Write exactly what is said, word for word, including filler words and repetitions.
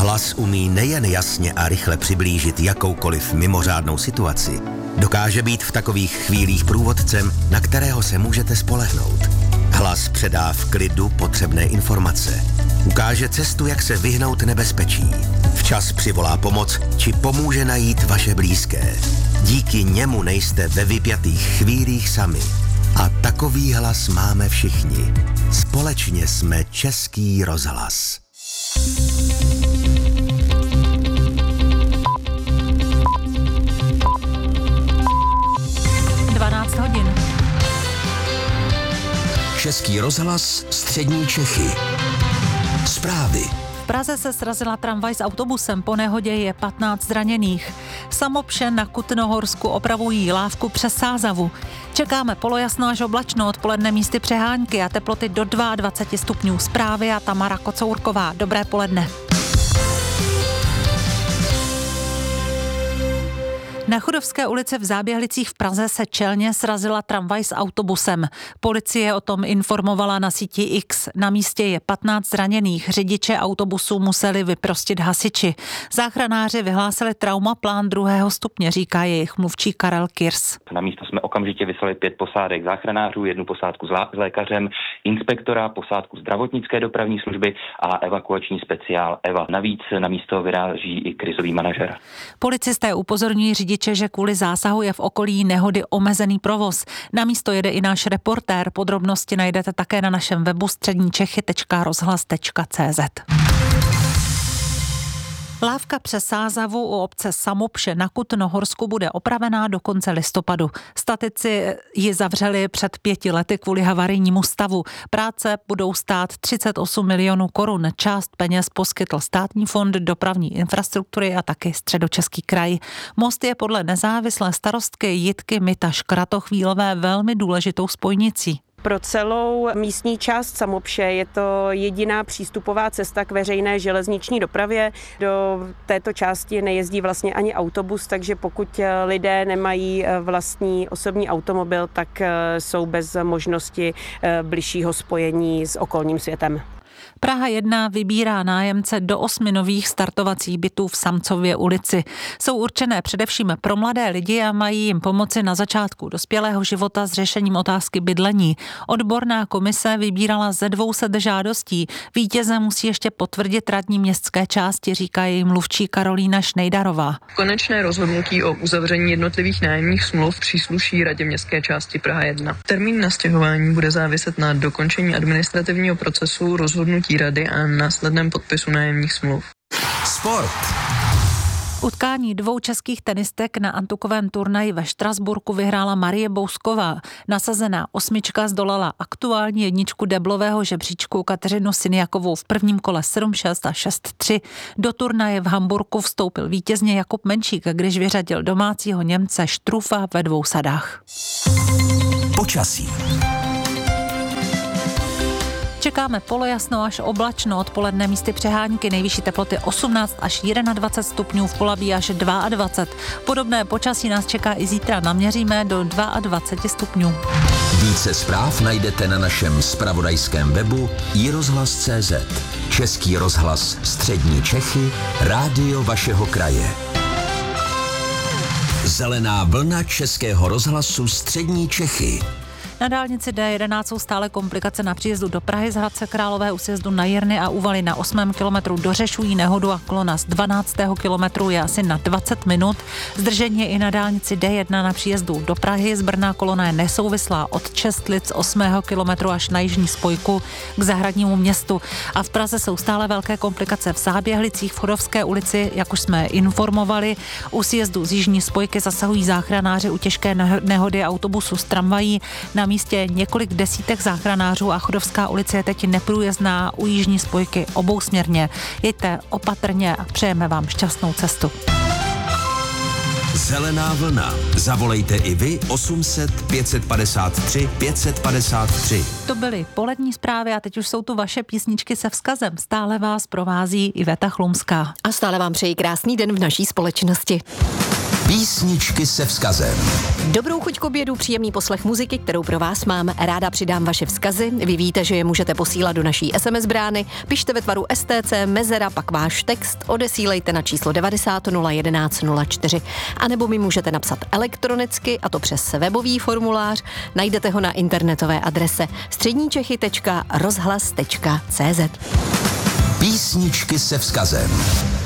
Hlas umí nejen jasně a rychle přiblížit jakoukoliv mimořádnou situaci, dokáže být v takových chvílích průvodcem, na kterého se můžete spolehnout. Hlas předá v klidu potřebné informace. Ukáže cestu, jak se vyhnout nebezpečí. Včas přivolá pomoc, či pomůže najít vaše blízké. Díky němu nejste ve vypjatých chvílích sami. A takový hlas máme všichni. Společně jsme Český rozhlas. dvanáct hodin. Český rozhlas, střední Čechy. Zprávy. V Praze se srazila tramvaj s autobusem, po nehodě je patnáct zraněných. V Samopše na Kutnohorsku opravují lávku přes Sázavu. Čekáme polojasno až oblačno, odpoledne místy přehánky a teploty do dvacet dva stupňů. Zprávy a Tamara Kocourková. Dobré poledne. Na Chudovské ulici v Záběhlicích v Praze se čelně srazila tramvaj s autobusem. Policie o tom informovala na síti X. Na místě je patnáct zraněných. Řidiče autobusu museli vyprostit hasiči. Záchranáři vyhlásili traumaplán druhého stupně, říká jejich mluvčí Karel Kirs. Na místo jsme okamžitě vyslali pět posádek záchranářů, jednu posádku s, lá- s lékařem, inspektora, posádku zdravotnické dopravní služby a evakuační speciál Eva. Navíc na místo vyráží i krizový manažer. Policisté upozorňují řidiče, že kvůli zásahu je v okolí nehody omezený provoz. Na místo jede i náš reportér. Podrobnosti najdete také na našem webu středníčechy tečka rozhlas tečka cé zet. Lávka přes Sázavu u obce Samopše na Kutnohorsku bude opravená do konce listopadu. Statici ji zavřeli před pěti lety kvůli havarijnímu stavu. Práce budou stát třicet osm milionů korun. Část peněz poskytl Státní fond dopravní infrastruktury a taky Středočeský kraj. Most je podle nezávislé starostky Jitky Mitaš Kratochvílové velmi důležitou spojnicí. Pro celou místní část Samopše je to jediná přístupová cesta k veřejné železniční dopravě. Do této části nejezdí vlastně ani autobus, takže pokud lidé nemají vlastní osobní automobil, tak jsou bez možnosti bližšího spojení s okolním světem. Praha jedna vybírá nájemce do osmi nových startovacích bytů v Samcově ulici. Jsou určené především pro mladé lidi a mají jim pomoci na začátku dospělého života s řešením otázky bydlení. Odborná komise vybírala ze dvou set žádostí. Vítěze musí ještě potvrdit radní městské části, říká její mluvčí Karolína Šnejdarová. Konečné rozhodnutí o uzavření jednotlivých nájemních smluv přísluší radě městské části Praha jedna. Termín nastěhování bude záviset na dokončení administrativního procesu, rozhodnutí rady a následném podpisu nájemních smluv. Sport. Utkání dvou českých tenistek na antukovém turnaji ve Štrasburku vyhrála Marie Bousková. Nasazená osmička zdolala aktuální jedničku deblového žebříčku Kateřinu Siniakovou v prvním kole sedm šest a šest tři. Do turnaje v Hamburku vstoupil vítězně Jakub Menšík, když vyřadil domácího Němce Štrufa ve dvou sadách. Počasí. Čekáme polojasno až oblačno, odpoledne místy přehánky, nejvyšší teploty osmnáct až dvacet jedna stupňů, v Polabí až dvacet dva. Podobné počasí nás čeká i zítra, naměříme do dvacet dva stupňů. Více zpráv najdete na našem zpravodajském webu i rozhlas tečka cé zet. Český rozhlas, střední Čechy, rádio vašeho kraje. Zelená vlna Českého rozhlasu střední Čechy. Na dálnici D jedenáct jsou stále komplikace na příjezdu do Prahy z Hradce Králové u sjezdu na Jirny a Úvaly na osmém kilometru dořešují nehodu a kolona z dvanáctého kilometru je asi na dvacet minut. Zdržení je i na dálnici D jedna na příjezdu do Prahy. Z Brna kolona je nesouvislá od Čestlic osmého kilometru až na jižní spojku k Zahradnímu městu. A v Praze jsou stále velké komplikace v Záběhlicích v Chudovské ulici, jak už jsme informovali. U sjezdu z jižní spojky zasahují záchranáři u těžké nehody autobusu s tramvají. Na místě několik desítek záchranářů a Chudovská ulice je teď neprůjezdná u jižní spojky obousměrně. Jeďte opatrně a přejeme vám šťastnou cestu. Zelená vlna. Zavolejte i vy osm set pět set padesát tři pět set padesát tři. To byly polední zprávy a teď už jsou tu vaše písničky se vzkazem. Stále vás provází Iveta Chlumská. A stále vám přeji krásný den v naší společnosti. Písničky se vzkazem. Dobrou chuť k obědu, příjemný poslech muziky, kterou pro vás mám. Ráda přidám vaše vzkazy. Vy víte, že je můžete posílat do naší es em es brány. Pište ve tvaru es té cé mezera, pak váš text odesílejte na číslo devadesát nula jedenáct nula čtyři. A nebo mi můžete napsat elektronicky, a to přes webový formulář. Najdete ho na internetové adrese středníčechy tečka rozhlas tečka cé zet. Písničky se vzkazem.